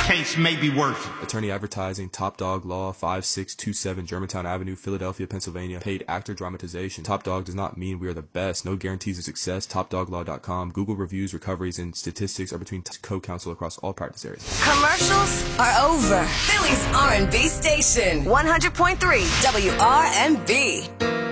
case may be worth it. Attorney Advertising, Top Dog Law, 5627 Germantown Avenue, Philadelphia, Pennsylvania. Paid actor dramatization. Top Dog does not mean we are the best. No guarantees of success. TopDogLaw.com. Google reviews, recoveries, and statistics are between co-counsel across all practice areas. Commercials are over. Philly's R&B station, 100.3 WRNB.